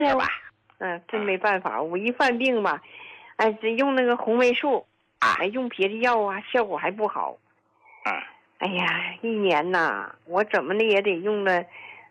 是吧？ 真没办法，我一犯病吧，这用那个红霉素，用别的药啊，效果还不好。哎呀，一年呐，我怎么的也得用了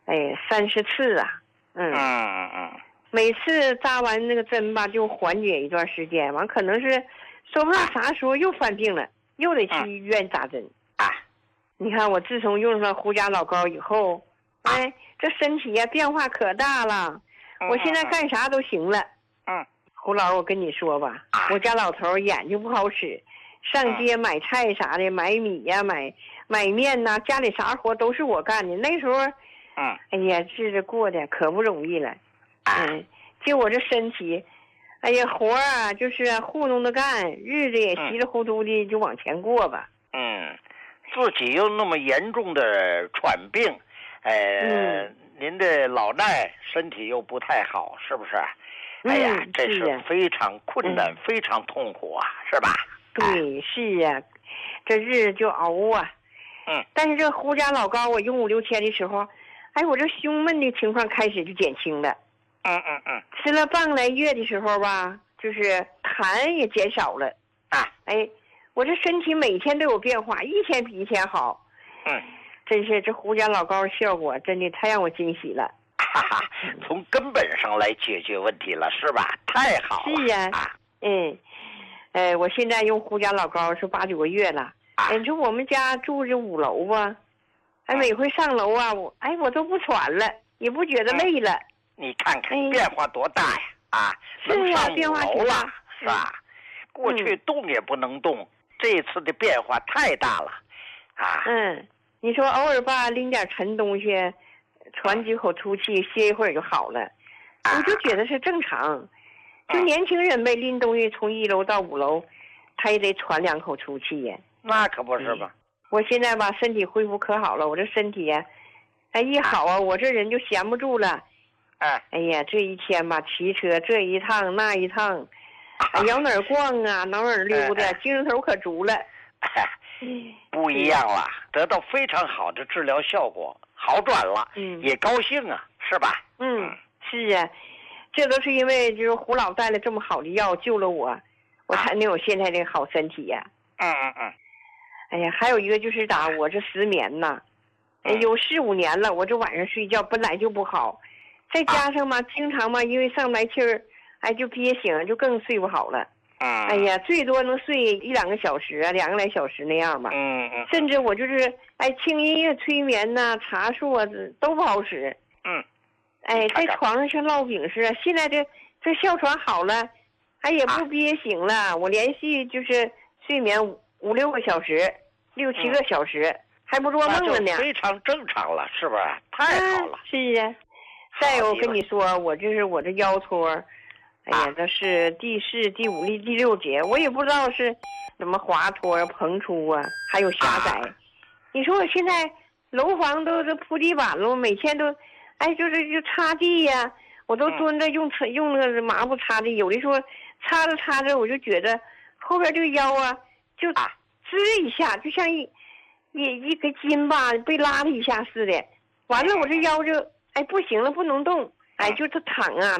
，30次啊。每次扎完那个针吧，就缓解一段时间，完可能是说不上啥时候又犯病了，又得去医院扎针。你看我自从用上胡家老膏以后，这身体呀变化可大了。我现在干啥都行了。胡老，我跟你说吧，我家老头眼睛不好使，上街买菜啥的，买米呀，买面呐，家里啥活都是我干的。那时候，哎呀，日子过得可不容易了。就我这身体，哎呀，活啊就是糊弄着干，日子也稀里糊涂的就往前过吧。 自己又那么严重的喘病，您的老奈身体又不太好，是不是？哎呀，这是非常困难，非常痛苦啊，是吧？ 对，是啊，这日子就熬啊。但是这胡家老膏我用5、6天的时候，我这胸闷的情况开始就减轻了。吃了半个来月的时候吧，就是痰也减少了。我这身体每天都有变化，一天比一天好。真是这胡家老膏效果真的太让我惊喜了。 从根本上来解决问题了，是吧？太好了。 是呀。我现在用胡家老膏是8、9个月了。你说我们家住着5楼吧，每回上楼啊，我都不喘了，也不觉得累了。 你看看变化多大呀！能上5楼了，是吧？过去动也不能动，这次的变化太大了。 你说偶尔吧，拎点沉东西，喘几口粗气，歇一会儿就好了，我就觉得是正常。就年轻人呗，拎东西从1楼到5楼，他也得喘2口粗气呀。 那可不是吧？ 我现在吧，身体恢复可好了，我这身体呀，一好啊，我这人就闲不住了。哎呀，这一天吧，骑车这一趟那一趟，摇哪儿逛啊，哪儿溜达，精神头可足了。 不一样了，得到非常好的治疗效果，好转了，也高兴啊，是吧？ 是啊，这都是因为就是胡老带了这么好的药救了我，我才能有现在这个好身体呀。哎呀，还有一个就是我这失眠呐，有4、5年了，我这晚上睡觉本来就不好，再加上嘛，经常嘛，因为上来气儿，就憋醒，就更睡不好了。哎呀，最多能睡1、2个小时2个来小时那样吧。甚至我就是轻音乐催眠呐，茶树啊，都不好使。在床上像烙饼似的。现在这哮喘好了，也不憋醒了。我连续就是睡眠5、6个小时，6、7个小时，还不做梦了呢。 非常正常了，是不是？太好了。 是啊。再有，我跟你说，我这腰托。这是第4、第5、第6节，我也不知道是怎么滑脱膨出啊，还有狭窄。你说我现在楼房都铺地板了，每天都，就擦地呀，我都蹲着用那个抹布擦地，有的时候擦着擦着，我就觉得后边这个腰啊，就滋一下，就像一个筋吧被拉了一下似的。完了，我这腰就不行了，不能动。就是躺了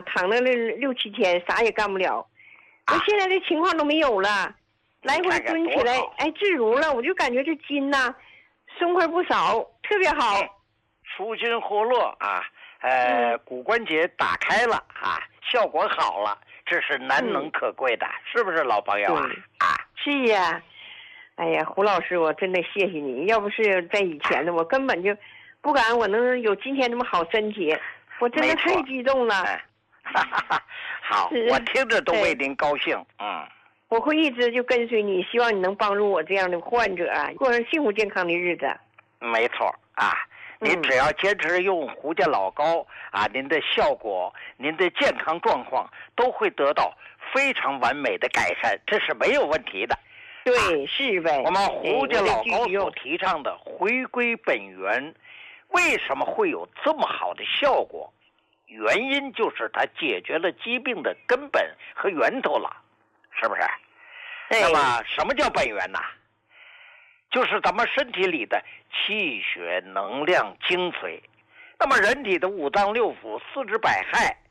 6、7天，啥也干不了。我现在这情况都没有了，来回蹲起来，自如了。我就感觉这筋呐，松快不少，特别好。 舒筋活络啊，骨关节打开了啊，效果好了，这是难能可贵的，是不是老朋友啊？ 是呀。哎呀，胡老师，我真的谢谢你，要不是在以前的，我根本就不敢我能有今天这么好身体。我真的太激动了。 好，我听着都为您高兴。 我会一直就跟随你，希望你能帮助我这样的患者过上幸福健康的日子。 没错您只要坚持用胡家老膏您的效果，您的健康状况都会得到非常完美的改善，这是没有问题的。 对，是呗。 我们胡家老膏所提倡的回归本源。为什么会有这么好的效果？原因就是它解决了疾病的根本和源头了，是不是？那么什么叫本源呢？就是咱们身体里的气血能量精髓。那么人体的5脏6腑、4肢百骸，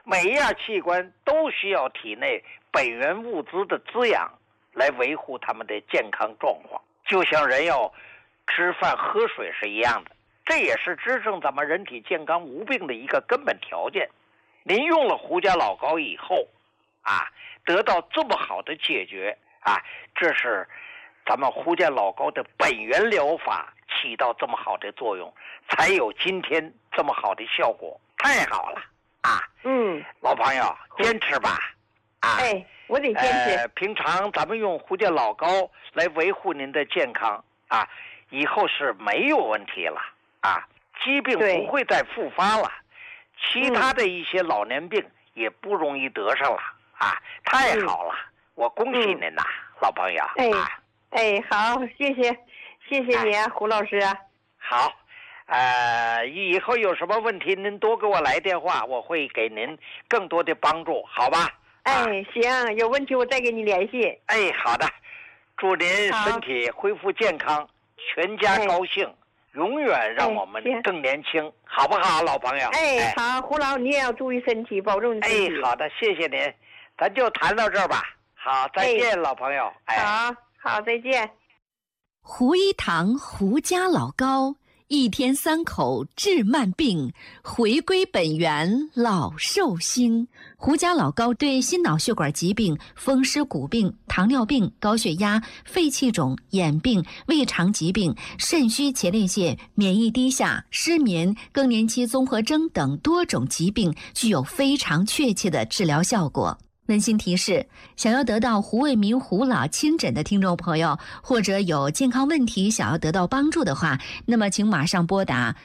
每一样器官都需要体内本源物质的滋养来维护他们的健康状况，就像人要吃饭喝水是一样的，这也是支撑咱们人体健康无病的一个根本条件。您用了胡家老膏以后得到这么好的解决这是咱们胡家老膏的本源疗法起到这么好的作用，才有今天这么好的效果，太好了老朋友坚持吧我得坚持。 平常咱们用胡家老膏来维护您的健康以后是没有问题了疾病不会再复发了，其他的一些老年病也不容易得上了太好了，我恭喜您呐，老朋友。 好，谢谢你胡老师好，以后有什么问题您多给我来电话，我会给您更多的帮助，好吧？ 行，有问题我再给你联系。 好的，祝您身体恢复健康，全家高兴，永远让我们更年轻，好不好，老朋友？ 好，胡老你也要注意身体，保重身体。 好的，谢谢您，咱就谈到这儿吧。好，再见，老朋友。 好，再见。 胡一堂胡家老膏，1天3口治慢病，回归本源老寿星。胡家老膏对心脑血管疾病、风湿骨病、糖尿病、高血压、肺气肿、眼病、胃肠疾病、肾虚前列腺、免疫低下、失眠、更年期综合征等多种疾病具有非常确切的治疗效果。温馨提示：想要得到胡卫民胡老亲诊的听众朋友，或者有健康问题想要得到帮助的话，那么请马上拨打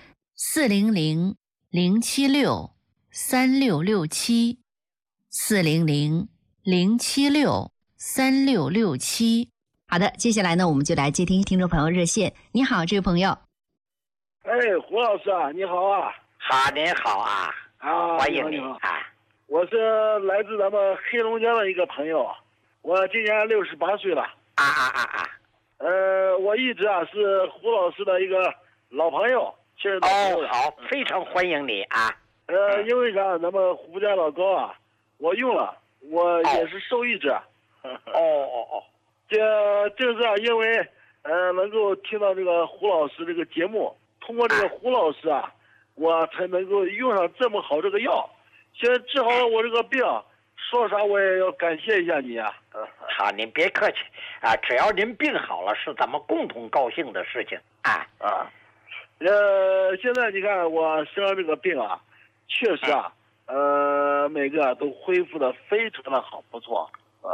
400-076-3667 400-076-3667。好的，接下来呢，我们就来接听听众朋友热线。你好，这位朋友。 胡老师你好好，您好欢迎您我是来自咱们黑龙江的一个朋友，我今年68岁了。我一直是胡老师的一个老朋友，现在好，非常欢迎你因为啥？咱们胡家老膏我用了，我也是受益者。这正是因为能够听到这个胡老师这个节目，通过这个胡老师我才能够用上这么好这个药。现在治好了我这个病，说啥我也要感谢一下你好，您别客气只要您病好了，是咱们共同高兴的事情现在你看我生了这个病确实每个都恢复的非常的好，不错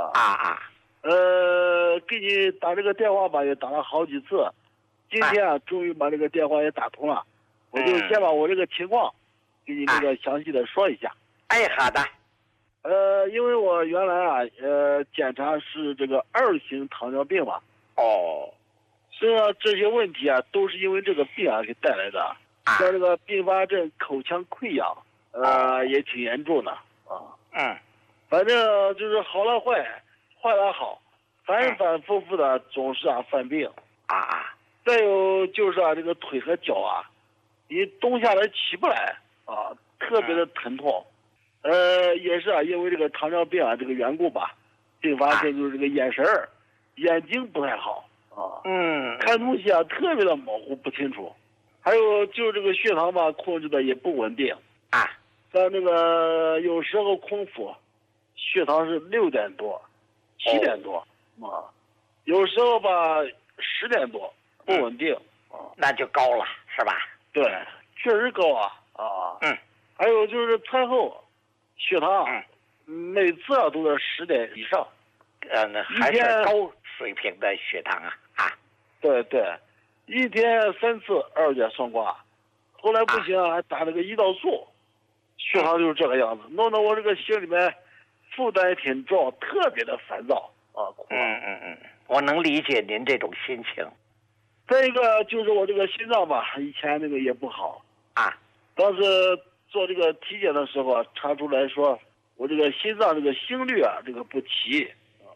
给你打这个电话吧，也打了好几次，今天终于把这个电话也打通了，我就先把我这个情况给你这个详细的说一下。 好的。 因为我原来检查是这个2型糖尿病嘛。实际上这些问题都是因为这个病给带来的，像这个并发症口腔溃疡也挺严重的反正就是好了坏，坏了好，反反复复的总是犯病再有就是这个腿和脚你动下来起不来特别的疼痛。也是因为这个糖尿病这个缘故吧，并发症就是这个眼神眼睛不太好看东西特别的模糊不清楚，还有就是这个血糖吧控制的也不稳定像那个有时候空腹血糖是6点多7点多有时候吧10点多不稳定那就高了是吧？ 对，确实高还有就是餐后血糖每次都是10点以上那还是高水平的血糖对，1天3次2甲双胍，后来不行还打了个胰岛素，血糖就是这个样子，弄得我这个心里面负担也挺重，特别的烦躁我能理解您这种心情。 再一个就是我这个心脏吧，以前那个也不好当时做这个体检的时候查出来说我这个心脏这个心率这个不齐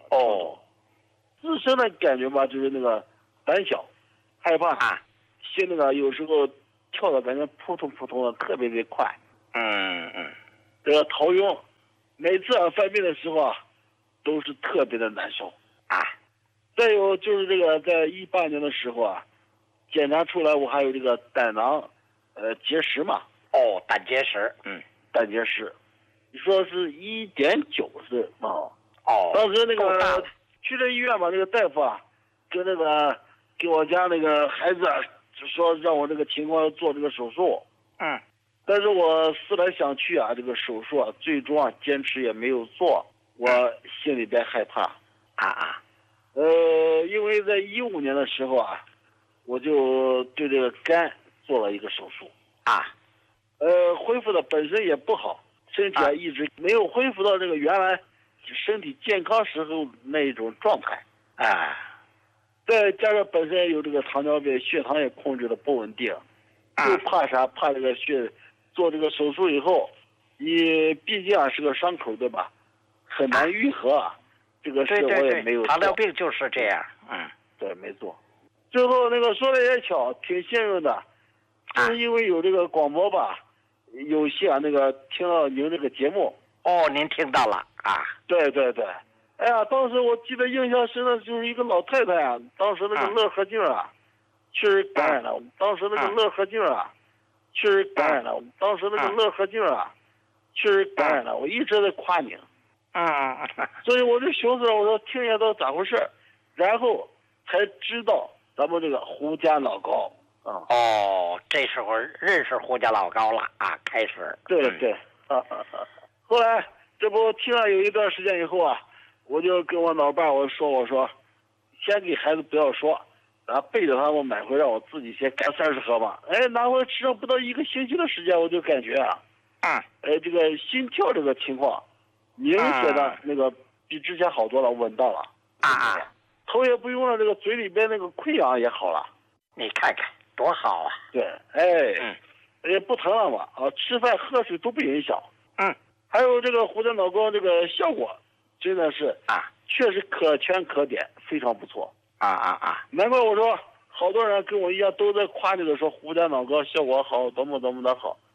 自身的感觉吧就是那个胆小害怕心那个有时候跳的感觉扑通扑通的特别的快这个头晕，每次犯病的时候啊，都是特别的难受啊。再有就是这个在18年的时候啊，检查出来我还有这个胆囊结石嘛。 哦，胆结石， 胆结石，你说是1.9是啊？ 哦， 当时那个去这医院吧，那个大夫啊，跟那个给我家那个孩子就说让我这个情况做这个手术。但是我思来想去啊，这个手术啊，最终啊坚持也没有做，我心里边害怕。因为在15年的时候啊，我就对这个肝做了一个手术。恢复的本身也不好，身体啊一直没有恢复到这个原来身体健康时候那一种状态。再加上本身有这个糖尿病，血糖也控制的不稳定，就怕啥？怕这个做这个手术以后，你毕竟啊是个伤口，对吧？很难愈合啊。这个事我也没有做。 糖尿病就是这样。 对，没错。最后那个说的也巧，挺幸运的，就是因为有这个广播吧，有幸啊那个听到您这个节目。 哦，您听到了啊？ 对。哎呀，当时我记得印象深的就是一个老太太啊，当时那个乐呵劲啊，确实感染了。当时那个乐呵劲啊，确实感染了。当时那个乐呵劲啊，确实感染了。我一直在夸你。所以我就寻思，我说听一下到咋回事，然后才知道咱们这个胡家老高。 哦，这时候认识胡家老高了啊，开始。 对。后来这不听了有一段时间以后啊，我就跟我老伴我说，先给孩子不要说，然后背着他们买回让我自己先干30盒吧。拿回吃上不到1个星期的时间，我就感觉这个心跳这个情况明显的那个比之前好多了，稳当了。头也不用了，这个嘴里边那个溃疡也好了。 你看看多好啊！ 对，也不疼了嘛，吃饭喝水都不影响。还有这个胡家老高这个效果真的是确实可圈可点，非常不错。难怪我说好多人跟我一样都在夸这个说胡家老高效果好，多么的好。